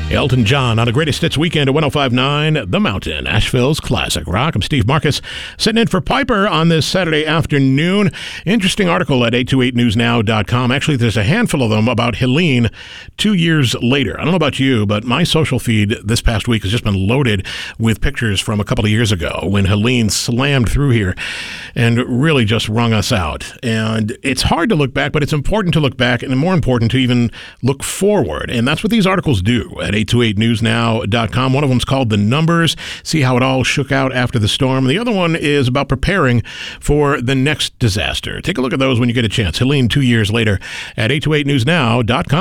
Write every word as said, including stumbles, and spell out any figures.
Elton John on a Greatest Hits weekend at one oh five point nine The Mountain, Asheville's classic rock. I'm Steve Marcus, sitting in for Piper on this Saturday afternoon. Interesting article at eight two eight news now dot com. Actually, there's a handful of them about Helene two years later. I don't know about you, but my social feed this past week has just been loaded with pictures from a couple of years ago when Helene slammed through here and really just wrung us out. And it's hard to look back, but it's important to look back, and more important to even look forward. And that's what these articles do at eight two eight news now dot com. One of them's called The Numbers, see how it all shook out after the storm. The other one is about preparing for the next disaster. Take a look at those when you get a chance. Helene two years later at eight two eight news now dot com.